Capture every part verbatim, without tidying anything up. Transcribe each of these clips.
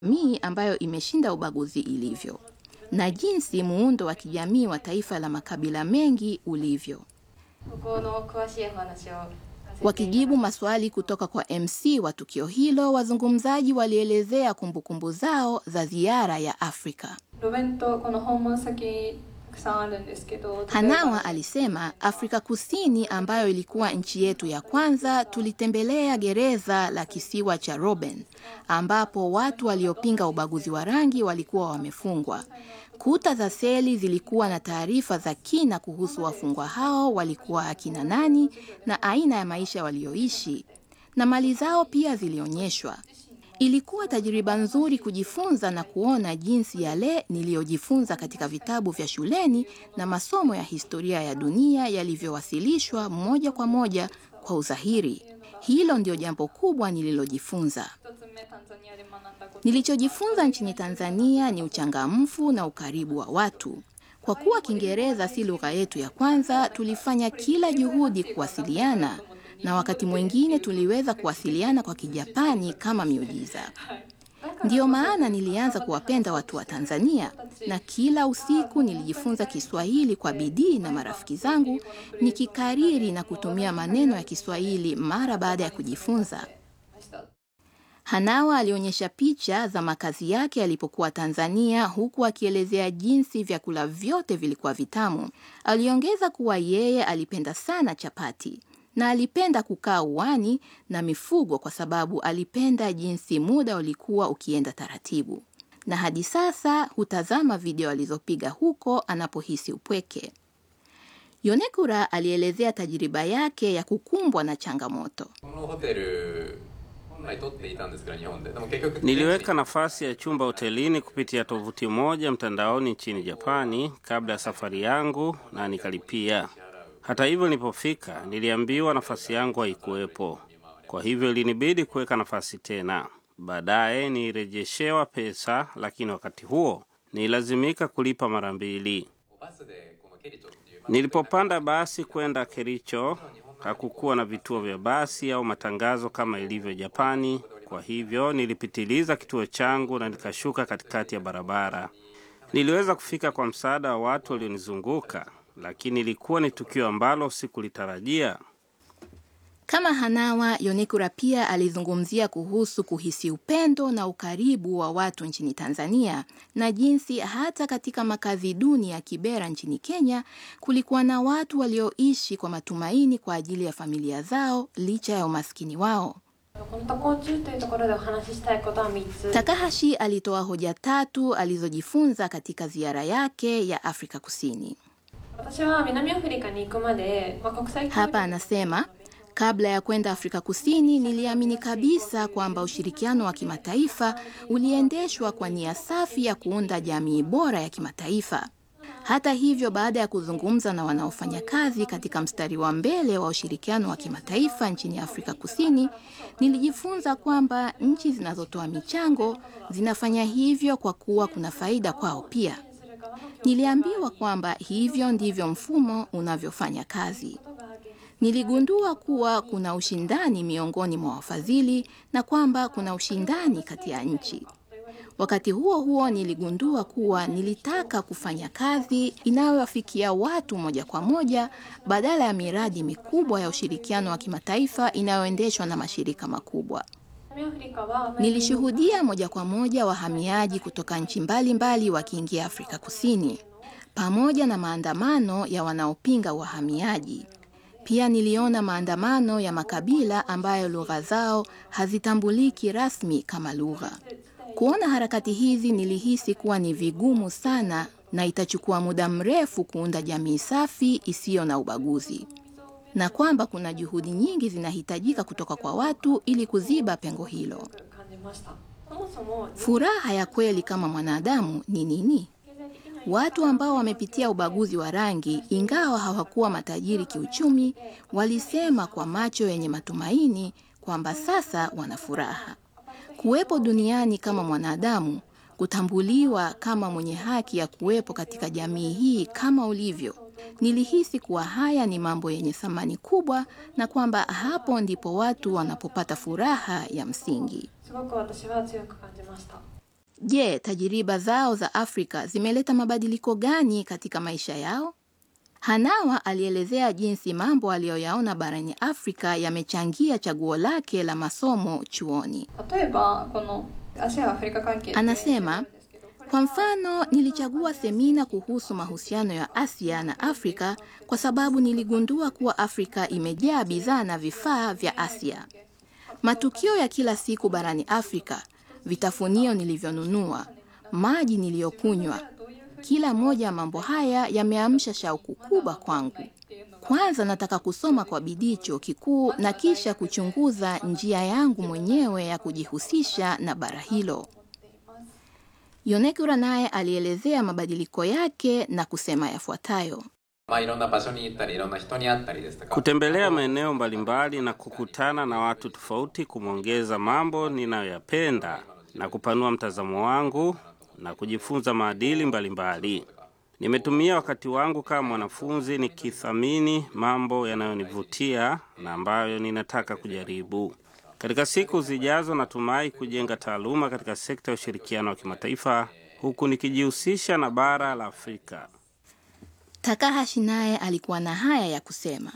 jamii ambayo imeshinda ubaguzi ilivyo, na jinsi muundo wa kijamii wa taifa la makabila mengi ulivyo. Wakijibu maswali kutoka kwa M C wa tukio hilo, wazungumzaji walielezea kumbukumbu zao za ziara ya Afrika. Hanawa alisema Afrika Kusini, ambayo ilikuwa nchi yetu ya kwanza, tulitembelea gereza la kisiwa cha Robben, ambapo watu waliopinga ubaguzi wa rangi walikuwa wamefungwa. Kuta za seli zilikuwa na taarifa za kina kuhusu wafungwa hao walikuwa akina nani na aina ya maisha walioishi, na mali zao pia zilionyeshwa. Ilikuwa tajriba nzuri kujifunza na kuona jinsi yale niliyojifunza katika vitabu vya shuleni na masomo ya historia ya dunia yalivyowasilishwa moja kwa moja kwa udhahiri. Hilo ndio jambo kubwa nililojifunza. Nilichojifunza nchini Tanzania ni uchangamfu na ukaribu wa watu. Kwa kuwa Kiingereza si lugha yetu ya kwanza, tulifanya kila juhudi kuwasiliana, na wakati mwingine tuliweza kuwasiliana kwa Kijapani kama miujiza. Ndiyo maana nilianza kuwapenda watu wa Tanzania, na kila usiku nilijifunza Kiswahili kwa bidii na marafiki zangu, nikikariri na kutumia maneno ya Kiswahili mara baada ya kujifunza. Hanawa alionyesha picha za makazi yake alipokuwa Tanzania, huku akielezea jinsi vyakula vyote vilikuwa vitamu. Aliongeza kuwa yeye alipenda sana chapati na alipenda kukaa uwani na mifugo kwa sababu alipenda jinsi muda ulikuwa ukienda taratibu. Na hadi sasa hutazama video alizopiga huko anapohisi upweke. Yonekura alielezea tajiriba yake ya kukumbwa na changamoto. Niliweka nafasi ya chumba hotelini kupitia tovuti moja mtandaoni nchini Japani kabla ya safari yangu na nikalipia. Hata hivyo nilipofika niliambiwa nafasi yangu haikuwepo. Kwa hivyo ilinibidi kuweka nafasi tena. Baadaye nirejeshewa pesa, lakini wakati huo nilazimika kulipa mara mbili. Nilipopanda basi kwenda Kericho, hakukuwa na vituo vya basi au matangazo kama ilivyo Japani. Kwa hivyo nilipitiliza kituo changu na nikashuka katikati ya barabara. Niliweza kufika kwa msaada wa watu walionizunguka, lakini ilikuwa ni tukio ambalo sikulitarajia. Kama Hanawa, Yonekura pia alizungumzia kuhusu kuhisi upendo na ukaribu wa watu nchini Tanzania, na jinsi hata katika makazi duni ya Kibera nchini Kenya kulikuwa na watu walioishi kwa matumaini kwa ajili ya familia zao licha ya umaskini wao. Takahashi alitoa hoja tatu alizojifunza katika ziara yake ya Afrika Kusini. Hapa anasema, kabla ya kwenda Afrika Kusini niliamini kabisa kwamba ushirikiano wa kimataifa uliendeshwa kwa nia safi ya kuunda jamii bora ya kimataifa. Hata hivyo, baada ya kuzungumza na wanaofanya kazi katika mstari wa mbele wa ushirikiano wa kimataifa nchini Afrika Kusini, nilijifunza kwamba nchi zinazotoa michango zinafanya hivyo kwa kuwa kuna faida kwao pia. Niliambiwa kwamba hivyo ndivyo mfumo unavyofanya kazi. Niligundua kuwa kuna ushindani miongoni mwa wafadhili na kwamba kuna ushindani kati ya nchi. Wakati huo huo niligundua kuwa nilitaka kufanya kazi inayowafikia watu moja kwa moja badala ya miradi mikubwa ya ushirikiano wa kimataifa inayoendeshwa na mashirika makubwa. Nilishuhudia moja kwa moja wahamiaji kutoka nchi mbalimbali wakiingia Afrika Kusini, pamoja na maandamano ya wanaopinga wahamiaji. Pia niliona maandamano ya makabila ambayo lugha zao hazitambuliki rasmi kama lugha. Kuona harakati hizi nilihisi kuwa ni vigumu sana na itachukua muda mrefu kuunda jamii safi isiyo na ubaguzi, na kwamba kuna juhudi nyingi zinahitajika kutoka kwa watu ili kuziba pengo hilo. Furaha ya kweli kama mwanadamu ni nini? Watu ambao wamepitia ubaguzi wa rangi, ingawa hawakuwa matajiri kiuchumi, walisema kwa macho yenye matumaini kwamba sasa wana furaha. Kuwepo duniani kama mwanadamu, kutambuliwa kama mwenye haki ya kuwepo katika jamii hii kama ulivyo. Nilihisi kuwa haya ni mambo yenye thamani kubwa na kwamba hapo ndipo watu wanapopata furaha ya msingi. Je, tajiriba zao za Afrika zimeleta mabadiliko gani katika maisha yao? Hanawa alielezea jinsi mambo aliyoyaona barani Afrika yamechangia chaguo lake la masomo chuoni. Anasema, kwa mfano, nilichagua semina kuhusu mahusiano ya Asia na Afrika kwa sababu niligundua kuwa Afrika imejaa bidhaa na vifaa vya Asia. Matukio ya kila siku barani Afrika, vitafunio nilivyonunua, maji niliyokunywa, kila moja ya mambo haya yameamsha shauku kubwa kwangu. Kwanza nataka kusoma kwa bidii chuo kikuu na kisha kuchunguza njia yangu mwenyewe ya kujihusisha na bara hilo. Yonekura naye alielezea mabadiliko yake na kusema yafuatayo. Kutembelea maeneo mbalimbali na kukutana na watu tofauti kumeongeza mambo ninayoyapenda na kupanua mtazamo wangu na kujifunza maadili mbalimbali. Nimetumia wakati wangu kama mwanafunzi nikithamini mambo yanayonivutia na ambayo ninataka kujaribu. Katika siku zijazo natumai kujenga taaluma katika sekta ya ushirikiano wa kimataifa huku nikijihusisha na bara la Afrika. Takahashi naye alikuwa na haya ya kusema.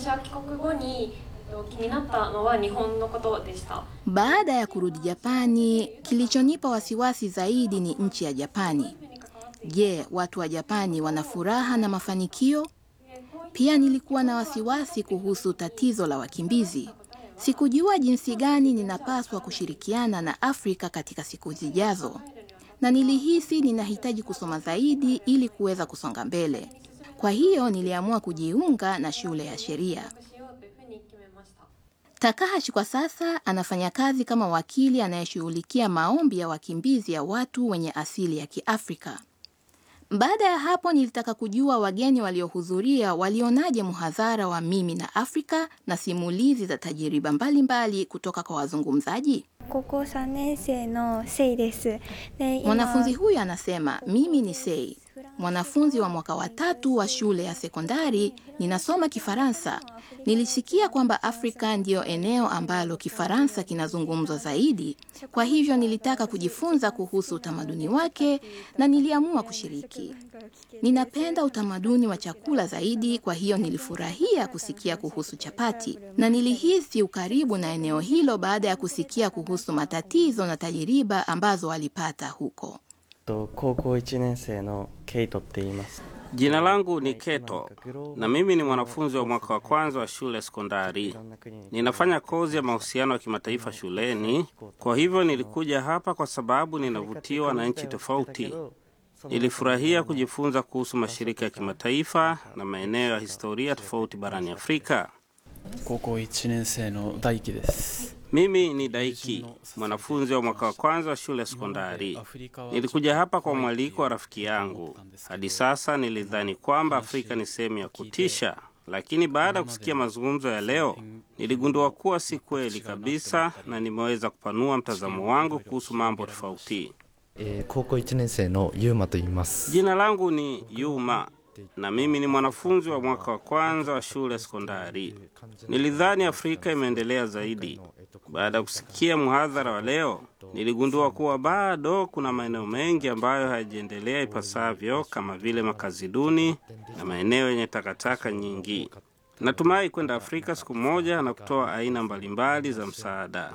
Baada ya kurudi Japani, kilichonipa wasiwasi zaidi ni nchi ya Japani. Je, watu wa Japani wana furaha na mafanikio? Pia nilikuwa na wasiwasi kuhusu tatizo la wakimbizi. Sikujua jinsi gani ninapaswa kushirikiana na Afrika katika siku zijazo. Na nilihisi ninahitaji kusoma zaidi ili kuweza kusonga mbele. Kwa hiyo niliamua kujiunga na shule ya sheria. Takahashi kwa sasa anafanya kazi kama wakili anayeshughulikia maombi ya wakimbizi ya watu wenye asili ya Kiafrika. Baada ya hapo nilitaka kujua wageni waliohudhuria walionaje muhadhara wa mimi na Afrika na simulizi za tajiriba mbalimbali kutoka kwa wazungumzaji. Mwanafunzi huyu anasema, mimi ni Sei, mwanafunzi wa mwaka wa tatu wa shule ya sekondari, ninasoma Kifaransa. Nilisikia kwamba Afrika ndio eneo ambalo Kifaransa kinazungumzwa zaidi, kwa hivyo nilitaka kujifunza kuhusu utamaduni wake na niliamua kushiriki. Ninapenda utamaduni wa chakula zaidi, kwa hiyo nilifurahia kusikia kuhusu chapati na nilihisi ukaribu na eneo hilo baada ya kusikia kuhusu matatizo na tajiriba ambazo walipata huko. Jina langu ni Keto na mimi ni mwanafunzi wa mwaka wa kwanza wa shule sekondari. Ninafanya kozi ya mahusiano ya kimataifa shuleni, kwa hivyo nilikuja hapa kwa sababu ninavutiwa na nchi tofauti. Nilifurahia kujifunza kuhusu mashirika ya kimataifa na maeneo ya historia tofauti barani Afrika. Mimi ni Daiki, mwanafunzi wa mwaka wa kwanza wa shule sekondari. Nilikuja hapa kwa mwaliko wa rafiki yangu. Hadi sasa nilidhani kwamba Afrika ni sehemu ya kutisha, lakini baada ya kusikia mazungumzo ya leo, niligundua kuwa si kweli kabisa na nimeweza kupanua mtazamo wangu kuhusu mambo tofauti. Jina langu ni Yuma na mimi ni mwanafunzi wa mwaka wa kwanza wa shule sekondari. Nilidhani Afrika imeendelea zaidi. Baada ya kusikia muhadhara wa leo, niligundua kuwa bado kuna maeneo mengi ambayo hayajaendelea ipasavyo kama vile makazi duni na maeneo yenye takataka nyingi. Natumai kwenda Afrika siku moja na kutoa aina mbalimbali za msaada.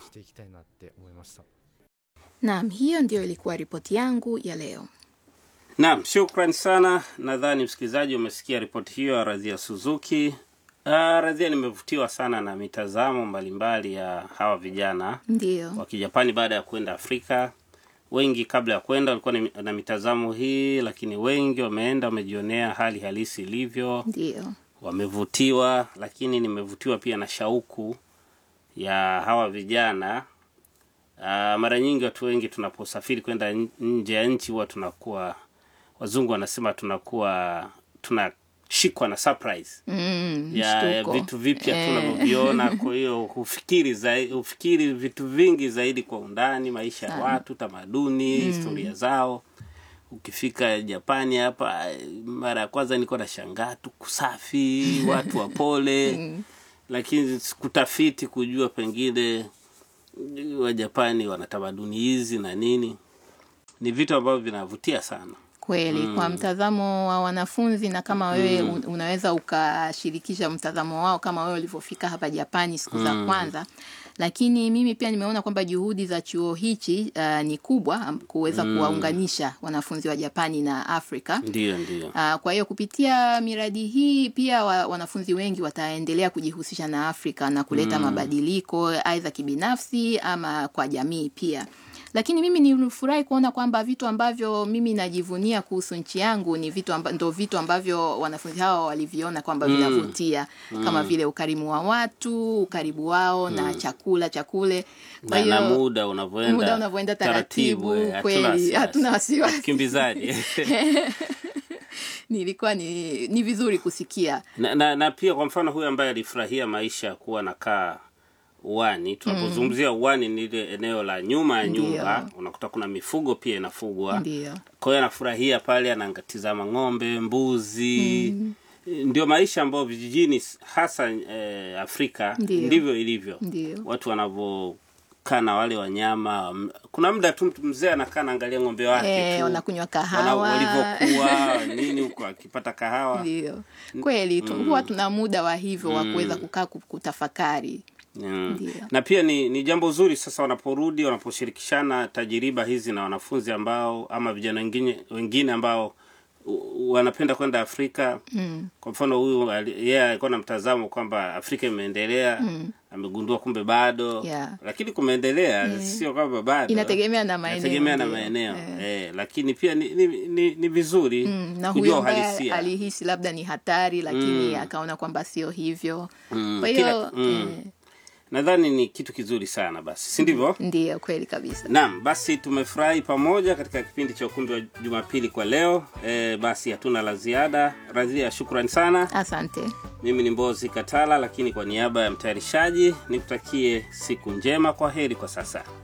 Naam, hiyo ndio ilikuwa ripoti yangu ya leo. Naam, shukrani sana. Nadhani msikilizaji umesikia ripoti hiyo ya Radhia Suzuki. Uh, Radhia, nimevutiwa sana na mitazamo mbalimbali ya hawa vijana Ndio. wa Kijapani baada ya kwenda Afrika. Wengi kabla ya kwenda walikuwa na mitazamo hii, lakini wengi wameenda wamejionea hali halisi ilivyo. Ndio. Wamevutiwa, lakini nimevutiwa pia na shauku ya hawa vijana. Uh, mara nyingi watu wengi tunaposafiri kwenda nje ya nchi huwa tunakuwa, wazungu wanasema tunakuwa tunashikwa na surprise mm, ya, ya vitu vipya tunavyoviona. Kwa hiyo ufikiri zaidi, ufikiri vitu vingi zaidi kwa undani, maisha ya watu, tamaduni, mm. historia zao. Ukifika Japani hapa, mara ya kwanza nilikuwa nashangaa tu kusafi, watu wapole, lakini kutafiti kujua pengine wa Japani wana tamaduni hizi na nini. ni vitu ambavyo vinavutia sana. Kweli, mm. kwa mtazamo wa wanafunzi na kama wewe mm. unaweza ukashirikisha mtazamo wao kama wewe ulivyofika hapa Japani siku za mm. kwanza. Lakini mimi pia nimeona kwamba juhudi za chuo hichi uh, ni kubwa kuweza mm. kuwaunganisha wanafunzi wa Japani na Afrika. Ndio, ndio. Uh, kwa hiyo kupitia miradi hii pia wa, wanafunzi wengi wataendelea kujihusisha na Afrika na kuleta mm. mabadiliko aidha kibinafsi ama kwa jamii pia. Lakini mimi nilifurahi kuona kwamba vitu ambavyo mimi najivunia kuhusu nchi yangu ni vitu amba, ndo vitu ambavyo wanafunzi hao waliviona kwamba mm. vinavutia mm. kama vile ukarimu wa watu, ukaribu wao mm. na chakula chakule. Kwa hiyo na muda unavyoenda muda unavyoenda taratibu, taratibu kweli hatuna wasiwasi kimbizaji. Nilikuwa ni ni vizuri kusikia. Na, na, na pia kwa mfano huyu ambaye alifurahia maisha kuwa nakaa uwani, tunapozungumzia mm. uwani ni ile eneo la nyuma ya nyumba, unakuta kuna mifugo pia inafugwa. Ndiyo. Kwa hiyo anafurahia pale, anatazama ng'ombe, mbuzi. Mm. Ndio maisha ambayo vijijini hasa eh, Afrika Ndiyo. ndivyo ilivyo. Ndiyo. Watu wanavyokaa na wale wanyama, kuna muda tu mzee anakaa anaangalia ng'ombe wake e, tu. Wanakunywa kahawa. Walivyokuwa nini huko akipata kahawa. Ndiyo. Kweli tu mm. huwa tuna muda wa hivyo mm. wa kuweza kukaa kutafakari. Mm. Na pia ni, ni jambo zuri sasa wanaporudi, wanaposhirikishana tajiriba hizi na wanafunzi ambao ama vijana wengine wengine ambao u, wanapenda kwenda Afrika. Mm. Kwa mfano huyu yeye yeah, alikuwa na mtazamo kwamba Afrika imeendelea, mm. amegundua kumbe bado. Yeah. Lakini kumeendelea yeah. sio kwamba bado. Inategemea na maeneo. Inategemea na maeneo. Yeah. Eh, lakini pia ni ni, ni, ni vizuri mm. na kujua uhalisia. Alihisi labda ni hatari lakini mm. akaona kwamba sio hivyo. Mm. Kwa hiyo mm. eh, nadhani ni kitu kizuri sana basi, si ndivyo? Ndiyo, kweli kabisa. Naam, basi tumefurahi pamoja katika kipindi cha Ukumbi wa Jumapili kwa leo. E, basi hatuna la ziada. Radhia, shukrani sana. Asante. Mimi ni Mbozi Katala, lakini kwa niaba ya mtayarishaji nikutakie siku njema. Kwa heri kwa sasa.